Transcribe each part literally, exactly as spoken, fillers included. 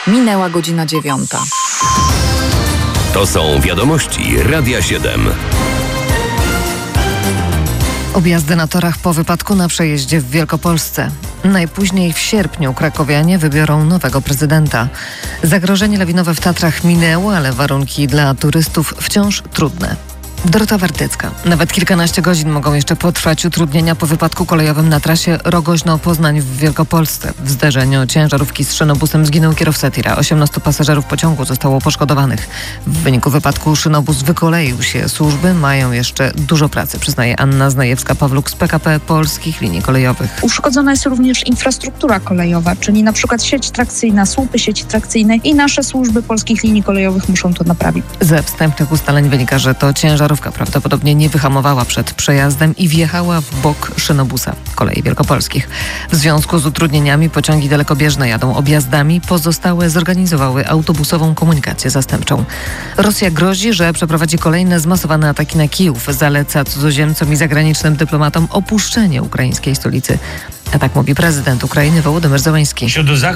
Minęła godzina dziewiąta. To są wiadomości Radia siedem. Objazdy na torach po wypadku na przejeździe w Wielkopolsce. Najpóźniej w sierpniu krakowianie wybiorą nowego prezydenta. Zagrożenie lawinowe w Tatrach minęło, ale warunki dla turystów wciąż trudne. Dorota Wartycka. Nawet kilkanaście godzin mogą jeszcze potrwać utrudnienia po wypadku kolejowym na trasie Rogoźno-Poznań w Wielkopolsce. W zderzeniu ciężarówki z szynobusem zginął kierowca tira. osiemnastu pasażerów pociągu zostało poszkodowanych. W wyniku wypadku szynobus wykoleił się. Służby mają jeszcze dużo pracy, przyznaje Anna Znajewska-Pawluk z P K P Polskich Linii Kolejowych. Uszkodzona jest również infrastruktura kolejowa, czyli na przykład sieć trakcyjna, słupy sieci trakcyjnej i nasze służby Polskich Linii Kolejowych muszą to naprawić. Ze wstępnych ustaleń wynika, że to ciężarówka prawdopodobnie nie wyhamowała przed przejazdem i wjechała w bok szynobusa Kolei Wielkopolskich. W związku z utrudnieniami pociągi dalekobieżne jadą objazdami, pozostałe zorganizowały autobusową komunikację zastępczą. Rosja grozi, że przeprowadzi kolejne zmasowane ataki na Kijów. Zaleca cudzoziemcom i zagranicznym dyplomatom opuszczenie ukraińskiej stolicy. A tak mówi prezydent Ukrainy Wołodymyr Zełenski.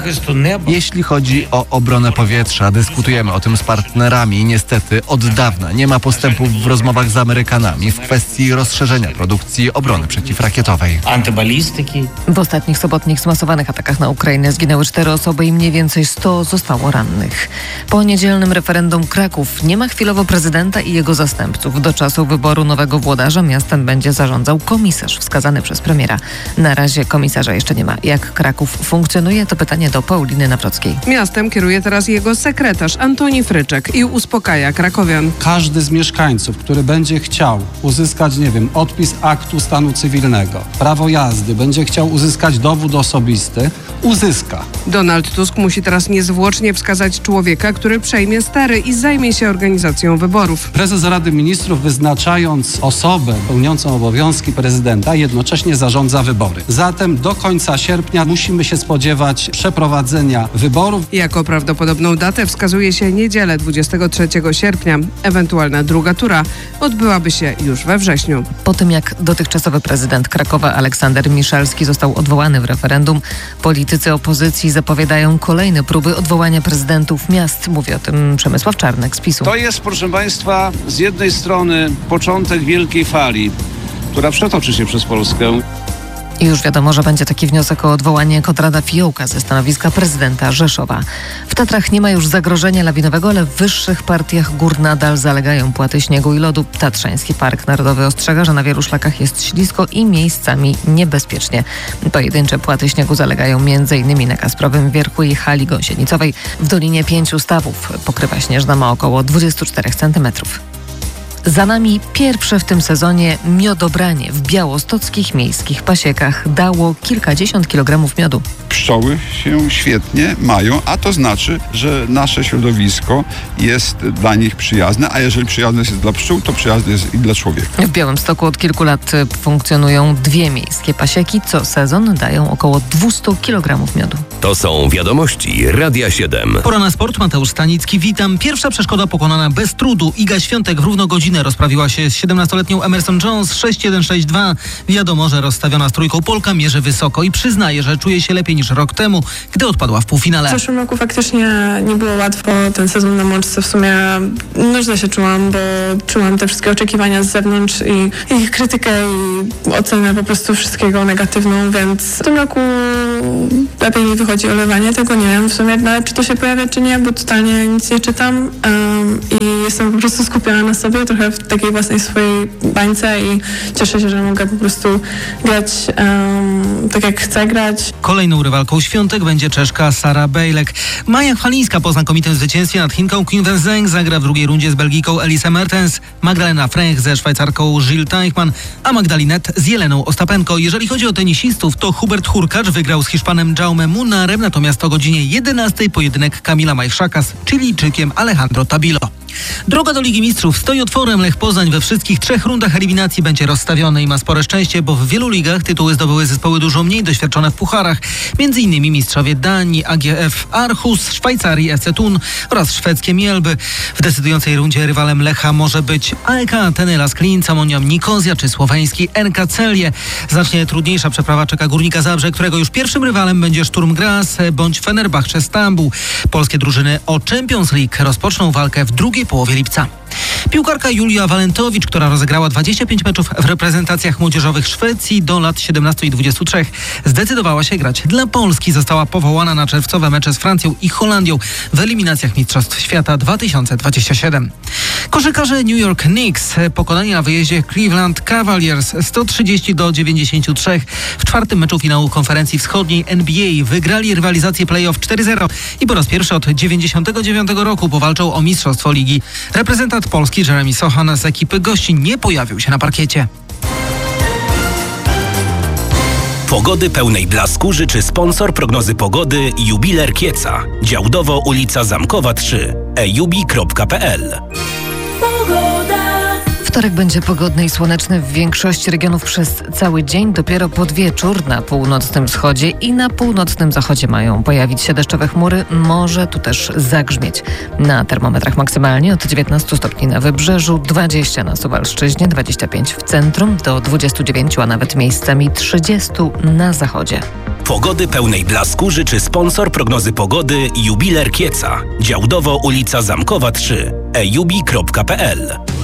Jeśli chodzi o obronę powietrza, dyskutujemy o tym z partnerami. Niestety od dawna nie ma postępów w rozmowach z Amerykanami w kwestii rozszerzenia produkcji obrony przeciwrakietowej. Antybalistyki. W ostatnich sobotnich zmasowanych atakach na Ukrainę zginęły cztery osoby i mniej więcej sto zostało rannych. Po niedzielnym referendum Kraków nie ma chwilowo prezydenta i jego zastępców. Do czasu wyboru nowego włodarza miastem będzie zarządzał komisarz wskazany przez premiera. Na razie komisarza jeszcze nie ma. Jak Kraków funkcjonuje, to pytanie do Pauliny Nawrockiej. Miastem kieruje teraz jego sekretarz Antoni Fryczek i uspokaja krakowian. Każdy z mieszkańców, który będzie chciał uzyskać, nie wiem, odpis aktu stanu cywilnego, prawo jazdy, będzie chciał uzyskać dowód osobisty, uzyska. Donald Tusk musi teraz niezwłocznie wskazać człowieka, który przejmie stery i zajmie się organizacją wyborów. Prezes Rady Ministrów, wyznaczając osobę pełniącą obowiązki prezydenta, jednocześnie zarządza wybory. Zatem do końca sierpnia musimy się spodziewać przeprowadzenia wyborów. Jako prawdopodobną datę wskazuje się niedzielę dwudziestego trzeciego sierpnia. Ewentualna druga tura odbyłaby się już we wrześniu. Po tym jak dotychczasowy prezydent Krakowa Aleksander Miszalski został odwołany w referendum, politycy opozycji zapowiadają kolejne próby odwołania prezydentów miast. Mówi o tym Przemysław Czarnek z PiSu. To jest, proszę Państwa, z jednej strony początek wielkiej fali, która przetoczy się przez Polskę. I już wiadomo, że będzie taki wniosek o odwołanie Konrada Fiołka ze stanowiska prezydenta Rzeszowa. W Tatrach nie ma już zagrożenia lawinowego, ale w wyższych partiach gór nadal zalegają płaty śniegu i lodu. Tatrzański Park Narodowy ostrzega, że na wielu szlakach jest ślisko i miejscami niebezpiecznie. Pojedyncze płaty śniegu zalegają m.in. na Kasprowym Wierchu i hali gąsienicowej. W Dolinie Pięciu Stawów pokrywa śnieżna ma około dwadzieścia cztery centymetry. Za nami pierwsze w tym sezonie miodobranie w białostockich miejskich pasiekach dało kilkadziesiąt kilogramów miodu. Pszczoły się świetnie mają, a to znaczy, że nasze środowisko jest dla nich przyjazne, a jeżeli przyjazne jest dla pszczół, to przyjazne jest i dla człowieka. W Białymstoku od kilku lat funkcjonują dwie miejskie pasieki. Co sezon dają około dwieście kilogramów miodu. To są wiadomości Radia siedem. Pora na sport. Mateusz Stanicki, witam. Pierwsza przeszkoda pokonana bez trudu. Iga Świątek w równo godzinę rozprawiła się z siedemnastoletnią Emerson Jones sześć jeden sześć dwa. Wiadomo, że rozstawiona z trójką Polka mierzy wysoko i przyznaje, że czuje się lepiej niż rok temu, gdy odpadła w półfinale. W zeszłym roku faktycznie nie było łatwo. Ten sezon na Mączce w sumie no źle się czułam, bo czułam te wszystkie oczekiwania z zewnątrz i ich krytykę i ocenę po prostu wszystkiego negatywną, więc w tym roku lepiej mi wychodzi olewanie, tego nie wiem w sumie nawet czy to się pojawia, czy nie, bo totalnie nic nie czytam um, i jestem po prostu skupiona na sobie, trochę w takiej własnej swojej bańce i cieszę się, że mogę po prostu grać um, tak jak chcę grać. Kolejną rywalką Świątek będzie Czeszka Sara Bejlek. Maja Chwalińska po znakomitym zwycięstwie nad Chinką Qin Wenzheng zagra w drugiej rundzie z Belgijką Elisę Mertens, Magdalena Fręch ze Szwajcarką Gilles Teichmann, a Magdalinet z Jeleną Ostapenko. Jeżeli chodzi o tenisistów, to Hubert Hurkacz wygrał z Hiszpanem Jaume Munarem, natomiast o godzinie jedenastej pojedynek Kamila Majszaka z Chilijczykiem Alejandro Tabilo. Droga do Ligi Mistrzów stoi otworem. Lech Poznań we wszystkich trzech rundach eliminacji będzie rozstawiony i ma spore szczęście, bo w wielu ligach tytuły zdobyły zespoły dużo mniej doświadczone w pucharach. Między innymi mistrzowie Danii, A G F Aarhus, Szwajcarii F C Thun oraz szwedzkie Mielby. W decydującej rundzie rywalem Lecha może być A E K Ateny, Las Klin, Amonium Nikozja czy słoweński N K Celje. Znacznie trudniejsza przeprawa czeka Górnika Zabrze, którego już pierwszym rywalem będzie Sturm Graz bądź Fenerbahce Stambuł. Polskie drużyny o Champions League rozpoczną walkę w drugiej połowie lipca. Piłkarka Julia Walentowicz, która rozegrała dwadzieścia pięć meczów w reprezentacjach młodzieżowych Szwecji do lat siedemnastu i dwudziestu trzech, zdecydowała się grać dla Polski. Została powołana na czerwcowe mecze z Francją i Holandią w eliminacjach Mistrzostw Świata dwa tysiące dwudziestego siódmego. Koszykarze New York Knicks pokonani na wyjeździe Cleveland Cavaliers sto trzydzieści do dziewięćdziesięciu trzech w czwartym meczu finału konferencji wschodniej N B A wygrali rywalizację playoff cztery zero i po raz pierwszy od dziewięćdziesiątego dziewiątego roku powalczą o mistrzostwo ligi. Reprezentant Polski Jeremy Sochan z ekipy gości nie pojawił się na parkiecie. Pogody pełnej blasku życzy sponsor prognozy pogody Jubiler Kieca. Działdowo ulica Zamkowa trzy. e jubi kropka p l. Wtorek będzie pogodny i słoneczny w większości regionów przez cały dzień. Dopiero pod wieczór na północnym wschodzie i na północnym zachodzie mają pojawić się deszczowe chmury. Może tu też zagrzmieć. Na termometrach maksymalnie od dziewiętnastu stopni na Wybrzeżu, dwadzieścia na Suwalszczyźnie, dwadzieścia pięć w centrum, do dwudziestu dziewięciu, a nawet miejscami trzydziestu na zachodzie. Pogody pełnej blasku życzy sponsor prognozy pogody Jubiler Kieca. Działdowo ulica Zamkowa trzy. e jubi kropka p l.